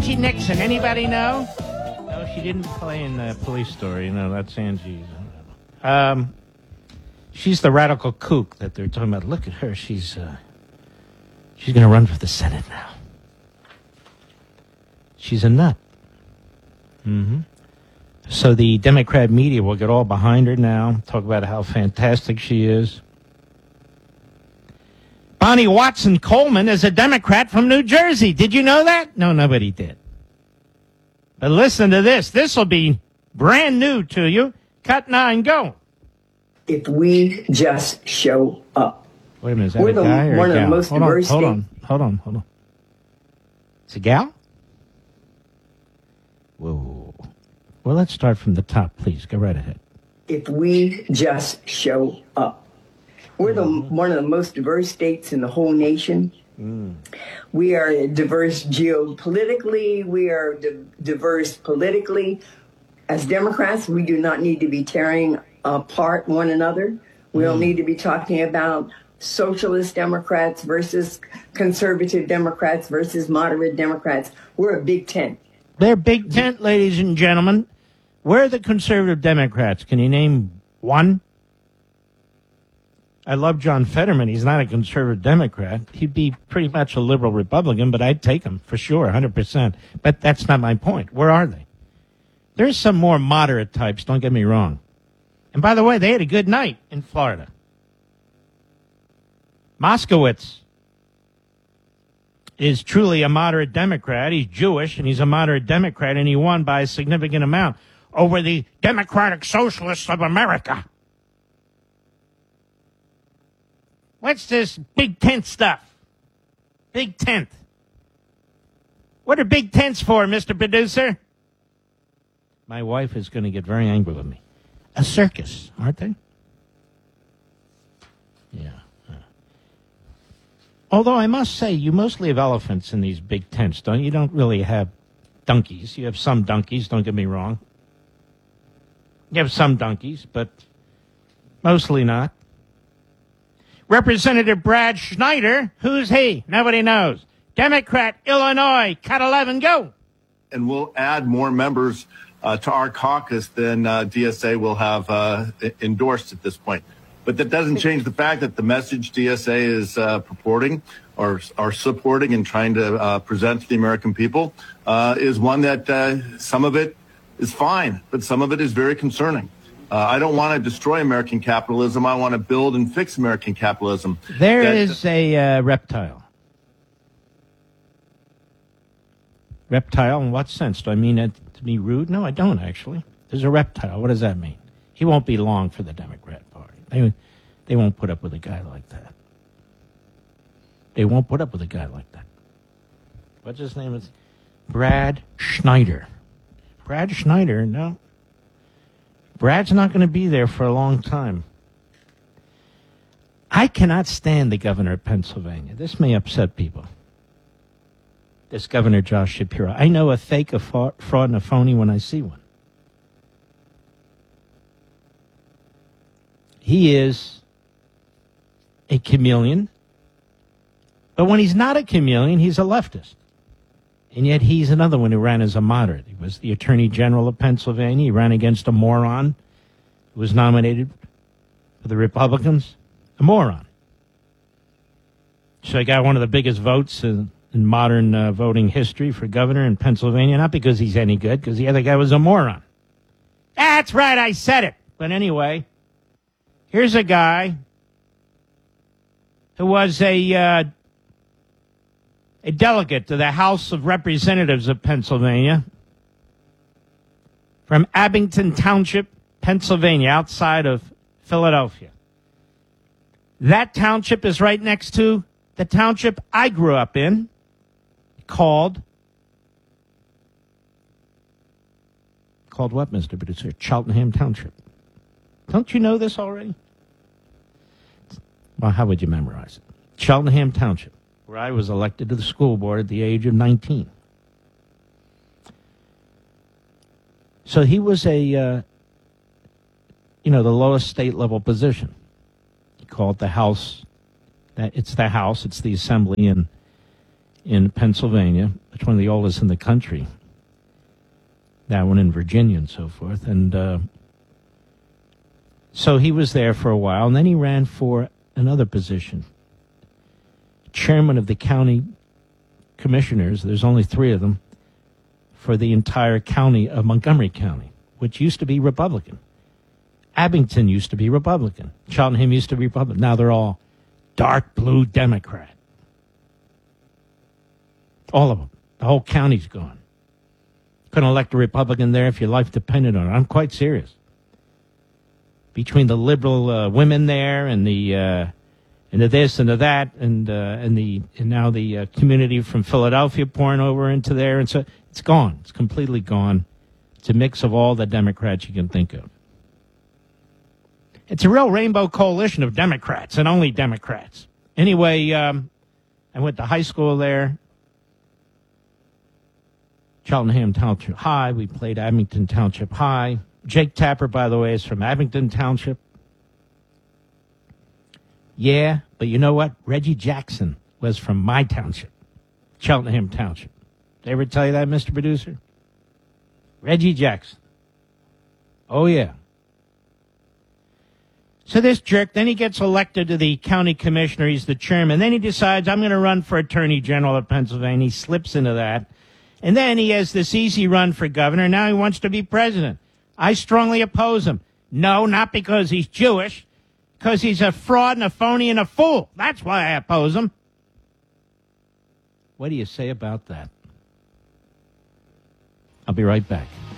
Angie Nixon, anybody know? No, she didn't play in the Police Story. No, that's Angie. She's the radical kook that they're talking about. Look at her. She's going to run for the Senate now. She's a nut. Mm-hmm. So the Democrat media will get all behind her now, talk about how fantastic she is. Bonnie Watson Coleman is a Democrat from New Jersey. Did you know that? No, nobody did. But listen to this. This will be brand new to you. Cut 9, go. If we just show up. Wait a minute, is that a guy or one a gal? of the most diverse Hold on. It's a gal? Whoa. Well, let's start from the top, please. Go right ahead. If we just show up. We're one of the most diverse states in the whole nation. We are diverse geopolitically. We are diverse politically. As Democrats, we do not need to be tearing apart one another. We don't need to be talking about socialist Democrats versus conservative Democrats versus moderate Democrats. We're a big tent. They're big tent, ladies and gentlemen. Where are the conservative Democrats? Can you name one? I love John Fetterman. He's not a conservative Democrat. He'd be pretty much a liberal Republican, but I'd take him for sure, 100%. But that's not my point. Where are they? There's some more moderate types, don't get me wrong. And by the way, they had a good night in Florida. Moskowitz is truly a moderate Democrat. He's Jewish, and he's a moderate Democrat, and he won by a significant amount over the Democratic Socialists of America. What's this big tent stuff? Big tent. What are big tents for, Mr. Producer? My wife is going to get very angry with me. A circus, aren't they? Yeah. Although I must say, you mostly have elephants in these big tents, don't you? You don't really have donkeys. You have some donkeys, don't get me wrong. You have some donkeys, but mostly not. Representative Brad Schneider, who's he? Nobody knows. Democrat, Illinois, cut 11, go. And we'll add more members to our caucus than DSA will have endorsed at this point. But that doesn't change the fact that the message DSA is purporting or are supporting and trying to present to the American people is one that some of it is fine, but some of it is very concerning. I don't want to destroy American capitalism. I want to build and fix American capitalism. There is a reptile. Reptile in what sense? Do I mean it to be rude? No, I don't, actually. There's a reptile. What does that mean? He won't be long for the Democrat Party. They won't put up with a guy like that. They won't put up with a guy like that. What's his name? Is Brad Schneider. Brad Schneider, no. Brad's not going to be there for a long time. I cannot stand the governor of Pennsylvania. This may upset people. This Governor Josh Shapiro. I know a fake, a fraud, and a phony when I see one. He is a chameleon. But when he's not a chameleon, he's a leftist. And yet he's another one who ran as a moderate. He was the Attorney General of Pennsylvania. He ran against a moron who was nominated for the Republicans. A moron. So he got one of the biggest votes in modern voting history for governor in Pennsylvania. Not because he's any good, because the other guy was a moron. That's right, I said it. But anyway, here's a guy who was a delegate to the House of Representatives of Pennsylvania from Abington Township, Pennsylvania, outside of Philadelphia. That township is right next to the township I grew up in, called what, Mr. Producer? Cheltenham Township. Don't you know this already? Well, how would you memorize it? Cheltenham Township, where I was elected to the school board at the age of 19. So he was the lowest state level position. He called the House, it's the House, it's the Assembly, and in Pennsylvania. It's one of the oldest in the country. That one in Virginia and so forth. And so he was there for a while, and then he ran for another position. Chairman of the county commissioners, there's only 3 of them, for the entire county of Montgomery County, which used to be Republican. Abington used to be Republican. Cheltenham used to be Republican. Now they're all dark blue Democrat. All of them. The whole county's gone. Couldn't elect a Republican there if your life depended on it. I'm quite serious. Between the liberal women there and the this and the that and now the community from Philadelphia pouring over into there, and so it's gone. It's completely gone. It's a mix of all the Democrats you can think of. It's a real rainbow coalition of Democrats and only Democrats. Anyway, I went to high school there. Cheltenham Township High. We played Abington Township High. Jake Tapper, by the way, is from Abington Township. Yeah, but you know what? Reggie Jackson was from my township, Cheltenham Township. Did I ever tell you that, Mr. Producer? Reggie Jackson. Oh, yeah. So this jerk, then he gets elected to the county commissioner. He's the chairman. Then he decides, I'm going to run for attorney general of Pennsylvania. He slips into that. And then he has this easy run for governor. Now he wants to be president. I strongly oppose him. No, not because he's Jewish. Because he's a fraud and a phony and a fool. That's why I oppose him. What do you say about that? I'll be right back.